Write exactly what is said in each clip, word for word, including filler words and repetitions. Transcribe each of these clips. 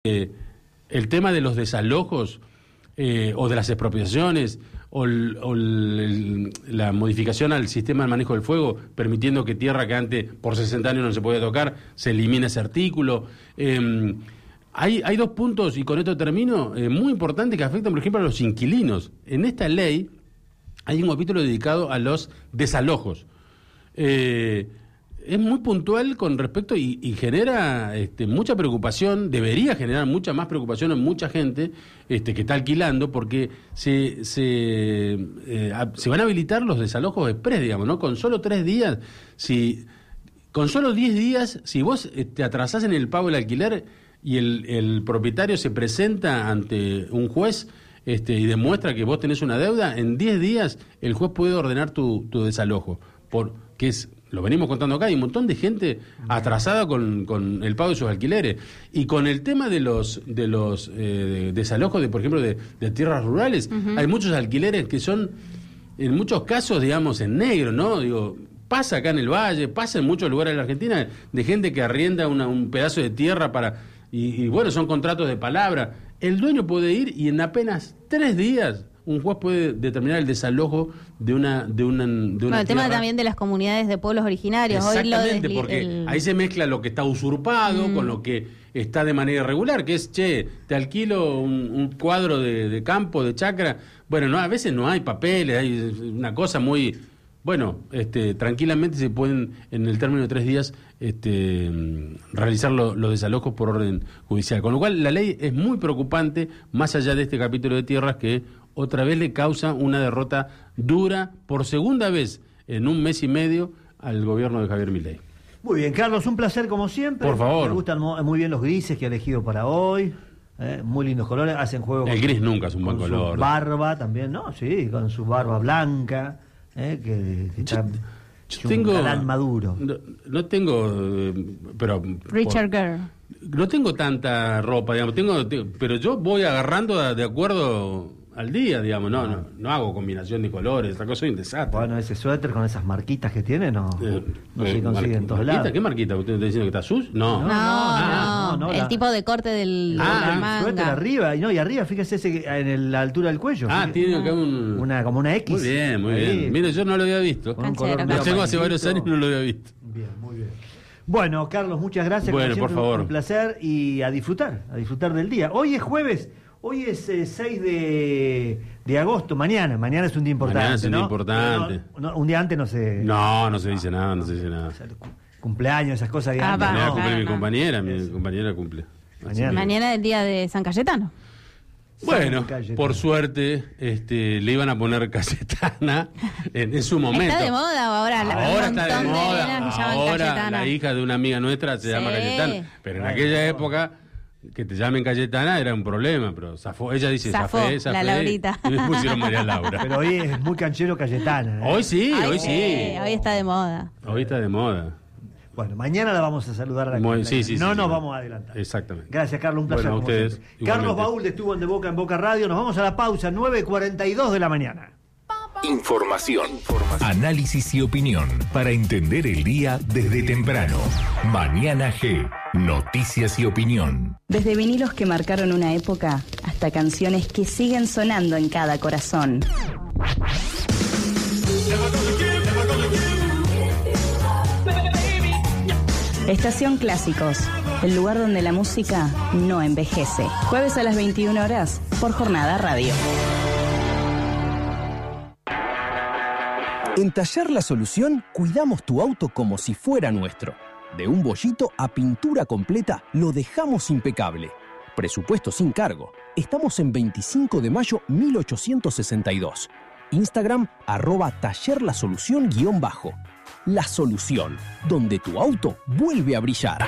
Eh, el tema de los desalojos eh, o de las expropiaciones o, el, o el, la modificación al sistema de manejo del fuego, permitiendo que tierra que antes por sesenta años no se podía tocar, se elimina ese artículo. Eh, hay, hay dos puntos, y con esto termino, eh, muy importantes que afectan, por ejemplo, a los inquilinos. En esta ley hay un capítulo dedicado a los desalojos. Eh, es muy puntual con respecto y, y genera este, mucha preocupación, debería generar mucha más preocupación en mucha gente este, que está alquilando, porque se se, eh, a, se van a habilitar los desalojos express, digamos, ¿no? Con solo tres días, si con solo diez días, si vos te atrasás en el pago del alquiler y el, el propietario se presenta ante un juez este, y demuestra que vos tenés una deuda, en diez días el juez puede ordenar tu, tu desalojo, por, que es... Lo venimos contando acá, hay un montón de gente atrasada con, con el pago de sus alquileres. Y con el tema de los de los eh, desalojos, de por ejemplo, de, de tierras rurales, uh-huh. hay muchos alquileres que son, en muchos casos, digamos, en negro, ¿no? Digo, pasa acá en el Valle, pasa en muchos lugares de la Argentina, de gente que arrienda una, un pedazo de tierra para... Y, y bueno, son contratos de palabra. El dueño puede ir y en apenas tres días... un juez puede determinar el desalojo de una de una, de una bueno, el tema tierra. también de las comunidades de pueblos originarios. Exactamente, Hoy lo porque el... ahí se mezcla lo que está usurpado mm. con lo que está de manera irregular, que es, che, te alquilo un, un cuadro de, de campo, de chacra. Bueno, no, a veces no hay papeles, hay una cosa muy... Bueno, este, tranquilamente se pueden, en el término de tres días, este, realizar lo, los desalojos por orden judicial. Con lo cual, la ley es muy preocupante, más allá de este capítulo de tierras que otra vez le causa una derrota dura, por segunda vez en un mes y medio, al gobierno de Javier Milei. Muy bien, Carlos, un placer como siempre. Por favor. Me gustan muy bien los grises que ha elegido para hoy. Eh, muy lindos colores, hacen juego El con gris su, nunca es un buen con color. Su barba también, ¿no? Sí, con su barba blanca. Eh, que, que está yo un tengo, galán maduro. No, no tengo, eh, pero Richard por, Gere. No tengo tanta ropa, digamos, tengo, tengo, pero yo voy agarrando a, de acuerdo al día, digamos, no, no, no hago combinación de colores, esa cosa soy un desastre. Bueno, ese suéter con esas marquitas que tiene, no, eh, no eh, se consigue en todos ¿marquita? lados. ¿Qué marquita? ¿Usted está diciendo que está sus? No. No, no, no, no, no, el la... tipo de corte del ah, de la el manga. suéter arriba, y no, y arriba, fíjese ese que, en el, la altura del cuello. Ah, fíjese. tiene acá un... Una, como una X. Muy bien, muy ahí, bien. Mire, yo no lo había visto. Con un Canchero, color canchero. Lo tengo hace varios años y no lo había visto. Bien, muy bien. Bueno, Carlos, muchas gracias. Bueno, como por siempre, favor. Un placer y a disfrutar, a disfrutar del día. Hoy es jueves, hoy es eh, seis de, de agosto, mañana. Mañana es un día importante. Mañana es un día ¿no? importante. No, no, un día antes no se... No, no se dice nada, no se dice nada. O sea, cumpleaños, esas cosas de Ah, antes. va, No, no. cumple no, mi no. compañera, mi Eso. compañera cumple. Mañana. Mañana es el día de San Cayetano. Bueno, Cayetano. por suerte, este, le iban a poner Cayetana en, en su momento. ¿Está de moda o ahora? La, Ahora un está de montón moda. nenas que llaman Ahora Cayetana. la hija de una amiga nuestra se Sí. llama Cayetana. Pero en Bueno, aquella bueno. época, que te llamen Cayetana era un problema. Pero zafó, ella dice, Zafó, zafé, zafé. la Laurita. Y me pusieron María Laura. Pero hoy es muy canchero Cayetana. ¿eh? Hoy sí, Ay, hoy sí. Hoy está de moda. Hoy está de moda. Bueno, mañana la vamos a saludar a la Muy- la- sí, sí, No sí, nos sí. vamos a adelantar. Exactamente. Gracias, Carlos, un placer. Bueno, a como ustedes, siempre. Carlos igualmente. Baúl estuvo en De Boca en Boca Radio. Nos vamos a la pausa, nueve cuarenta y dos de la mañana. Información, análisis y opinión para entender el día desde temprano. Mañana G, noticias y opinión. Desde vinilos que marcaron una época hasta canciones que siguen sonando en cada corazón. Estación Clásicos, el lugar donde la música no envejece. Jueves a las veintiuna horas por Jornada Radio. En Taller La Solución cuidamos tu auto como si fuera nuestro. De un bollito a pintura completa lo dejamos impecable. Presupuesto sin cargo. Estamos en veinticinco de mayo mil ochocientos sesenta y dos. Instagram arroba Taller La Solución guión bajo. La Solución, donde tu auto vuelve a brillar.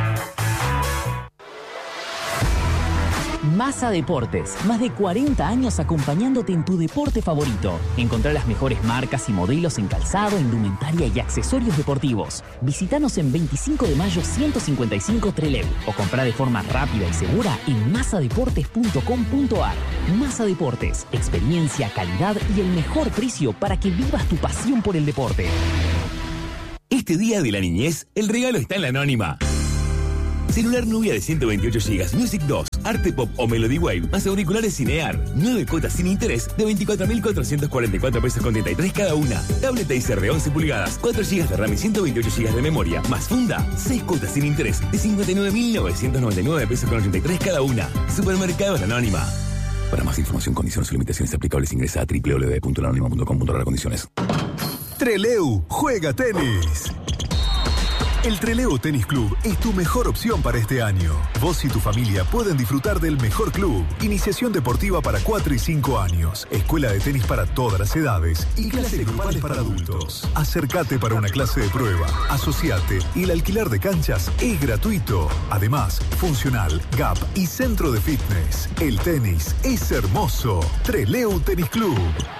Massa Deportes, más de cuarenta años acompañándote en tu deporte favorito. Encontrá las mejores marcas y modelos en calzado, indumentaria y accesorios deportivos. Visítanos en veinticinco de mayo ciento cincuenta y cinco Trelew o comprá de forma rápida y segura en massa deportes punto com punto ar. Massa Deportes, experiencia, calidad y el mejor precio para que vivas tu pasión por el deporte. Este día de la niñez, el regalo está en la Anónima. Celular Nubia de ciento veintiocho gigas, Music dos, Arte Pop o Melody Wave, más auriculares Cinear. nueve cuotas sin interés de veinticuatro mil cuatrocientos cuarenta y cuatro pesos con treinta y tres cada una. Tablet Acer de once pulgadas, cuatro gigas de RAM y ciento veintiocho gigas de memoria, más funda. seis cuotas sin interés de cincuenta y nueve mil novecientos noventa y nueve pesos con ochenta y tres cada una. Supermercados La Anónima. Para más información, condiciones y limitaciones aplicables, ingresa a doble u doble u doble u punto la anónima punto com punto a r condiciones. Treleu juega tenis. El Treleu Tenis Club es tu mejor opción para este año. Vos y tu familia pueden disfrutar del mejor club. Iniciación deportiva para cuatro y cinco años. Escuela de tenis para todas las edades. Y clases grupales para adultos. Acércate para una clase de prueba. Asociate y el alquiler de canchas es gratuito. Además, funcional, gap y centro de fitness. El tenis es hermoso. Treleu Tenis Club.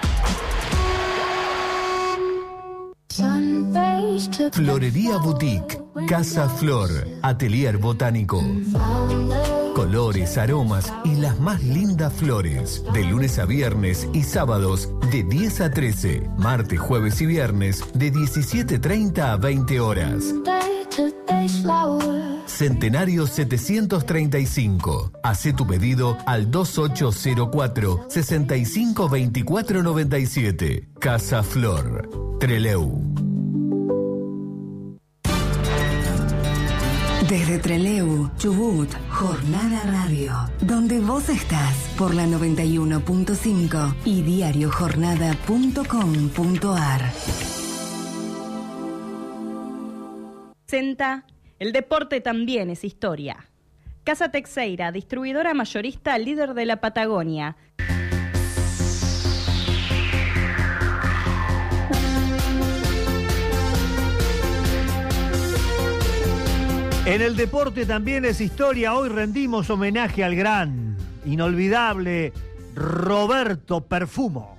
Florería Boutique, Casa Flor, Atelier Botánico. Colores, aromas y las más lindas flores. De lunes a viernes y sábados de diez a trece. Martes, jueves y viernes de diecisiete treinta a veinte horas. Centenario setecientos treinta y cinco. Hacé tu pedido al dos ocho cero cuatro, seis cinco dos cuatro nueve siete. Casa Flor, Treleu. Desde Treleu, Chubut, Jornada Radio, donde vos estás por la noventa y uno punto cinco y diario jornada punto com punto a r. Senta, el deporte también es historia. Casa Texeira, distribuidora mayorista líder de la Patagonia. En el deporte también es historia. Hoy rendimos homenaje al gran, inolvidable Roberto Perfumo.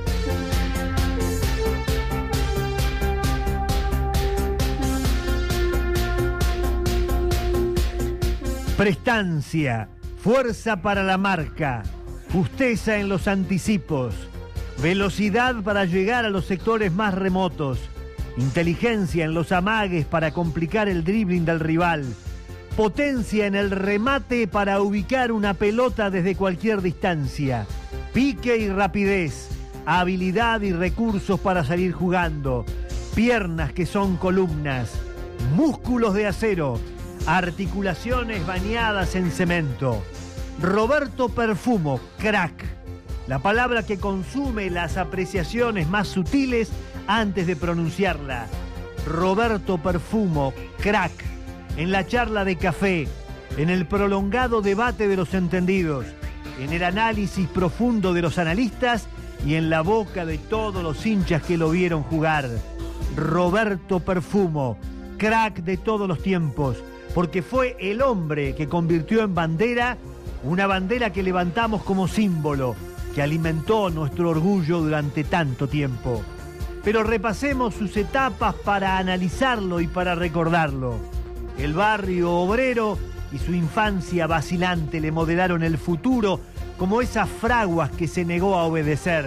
Prestancia, fuerza para la marca, justeza en los anticipos, velocidad para llegar a los sectores más remotos, inteligencia en los amagues para complicar el dribbling del rival, potencia en el remate para ubicar una pelota desde cualquier distancia, pique y rapidez, habilidad y recursos para salir jugando, piernas que son columnas, músculos de acero, articulaciones bañadas en cemento. Roberto Perfumo, crack, la palabra que consume las apreciaciones más sutiles antes de pronunciarla. Roberto Perfumo, crack, en la charla de café, en el prolongado debate de los entendidos, en el análisis profundo de los analistas y en la boca de todos los hinchas que lo vieron jugar. Roberto Perfumo, crack de todos los tiempos, porque fue el hombre que convirtió en bandera una bandera que levantamos como símbolo, que alimentó nuestro orgullo durante tanto tiempo. Pero repasemos sus etapas para analizarlo y para recordarlo. El barrio obrero y su infancia vacilante le modelaron el futuro como esas fraguas que se negó a obedecer.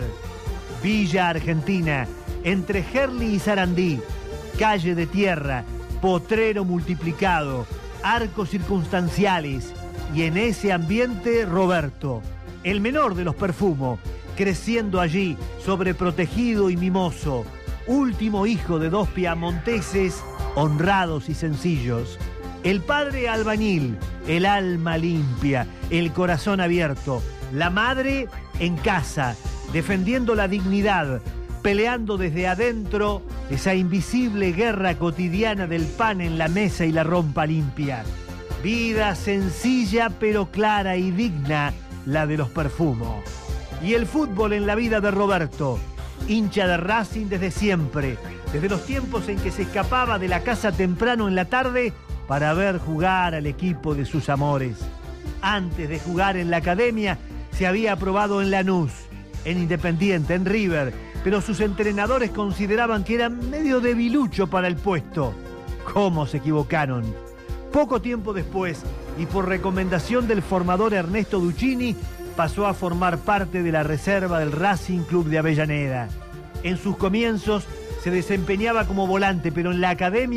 Villa Argentina, entre Gerli y Sarandí, calle de tierra, potrero multiplicado, arcos circunstanciales, y en ese ambiente Roberto, el menor de los Perfumo, creciendo allí, sobreprotegido y mimoso, último hijo de dos piamonteses honrados y sencillos. El padre albañil, el alma limpia, el corazón abierto. La madre en casa, defendiendo la dignidad, peleando desde adentro esa invisible guerra cotidiana del pan en la mesa y la rompa limpia. Vida sencilla pero clara y digna, la de los Perfumo. Y el fútbol en la vida de Roberto, hincha de Racing desde siempre, desde los tiempos en que se escapaba de la casa temprano en la tarde para ver jugar al equipo de sus amores. Antes de jugar en la academia, se había aprobado en Lanús, en Independiente, en River, pero sus entrenadores consideraban que era medio debilucho para el puesto. ¿Cómo se equivocaron? Poco tiempo después, y por recomendación del formador Ernesto Duccini, pasó a formar parte de la reserva del Racing Club de Avellaneda. En sus comienzos se desempeñaba como volante, pero en la academia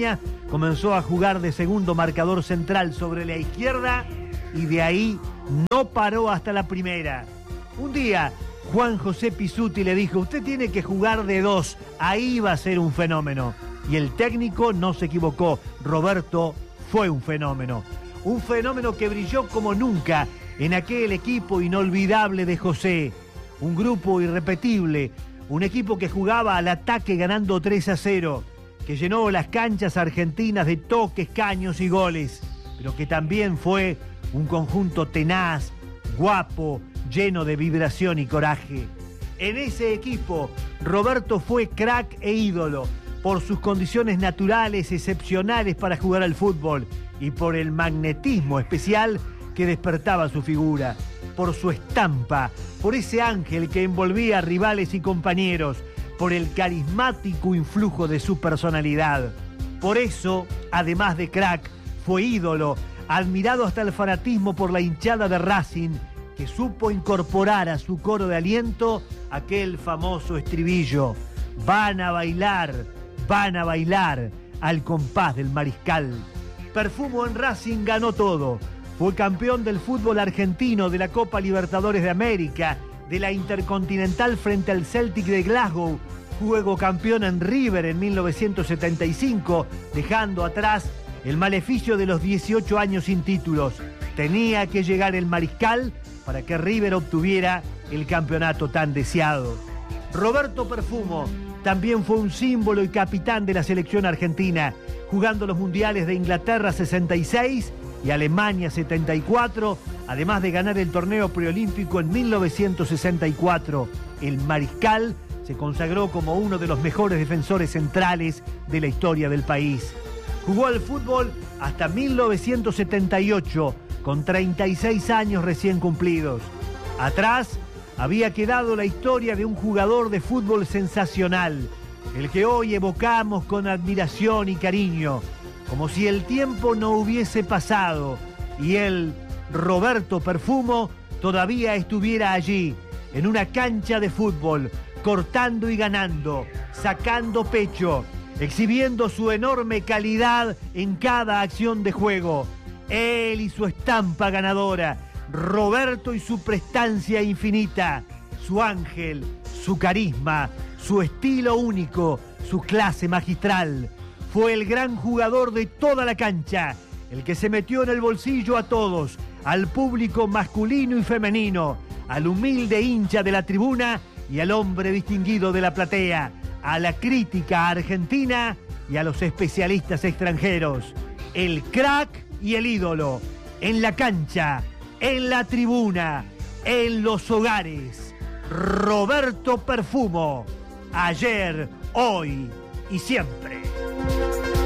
comenzó a jugar de segundo marcador central sobre la izquierda y de ahí no paró hasta la primera. Un día, Juan José Pizzuti le dijo, usted tiene que jugar de dos, ahí va a ser un fenómeno. Y el técnico no se equivocó, Roberto fue un fenómeno. Un fenómeno que brilló como nunca en aquel equipo inolvidable de José. Un grupo irrepetible, un equipo que jugaba al ataque ganando tres a cero, que llenó las canchas argentinas de toques, caños y goles, pero que también fue un conjunto tenaz, guapo, lleno de vibración y coraje. En ese equipo, Roberto fue crack e ídolo por sus condiciones naturales excepcionales para jugar al fútbol y por el magnetismo especial que despertaba su figura, por su estampa, por ese ángel que envolvía a rivales y compañeros, por el carismático influjo de su personalidad. Por eso, además de crack, fue ídolo, admirado hasta el fanatismo por la hinchada de Racing, que supo incorporar a su coro de aliento aquel famoso estribillo: van a bailar, van a bailar al compás del Mariscal. Perfumo en Racing ganó todo. Fue campeón del fútbol argentino, de la Copa Libertadores de América, de la Intercontinental frente al Celtic de Glasgow. Jugó campeón en River en mil novecientos setenta y cinco, dejando atrás el maleficio de los dieciocho años sin títulos. Tenía que llegar el Mariscal para que River obtuviera el campeonato tan deseado. Roberto Perfumo también fue un símbolo y capitán de la selección argentina, jugando los mundiales de Inglaterra sesenta y seis y Alemania setenta y cuatro, además de ganar el torneo preolímpico en mil novecientos sesenta y cuatro. El Mariscal se consagró como uno de los mejores defensores centrales de la historia del país. Jugó al fútbol hasta mil novecientos setenta y ocho, con treinta y seis años recién cumplidos. Atrás había quedado la historia de un jugador de fútbol sensacional, el que hoy evocamos con admiración y cariño, como si el tiempo no hubiese pasado y él, Roberto Perfumo, todavía estuviera allí, en una cancha de fútbol, cortando y ganando, sacando pecho, exhibiendo su enorme calidad en cada acción de juego. Él y su estampa ganadora, Roberto y su prestancia infinita, su ángel, su carisma, su estilo único, su clase magistral. Fue el gran jugador de toda la cancha, el que se metió en el bolsillo a todos, al público masculino y femenino, al humilde hincha de la tribuna y al hombre distinguido de la platea, a la crítica argentina y a los especialistas extranjeros. El crack y el ídolo, en la cancha, en la tribuna, en los hogares. Roberto Perfumo, ayer, hoy y siempre.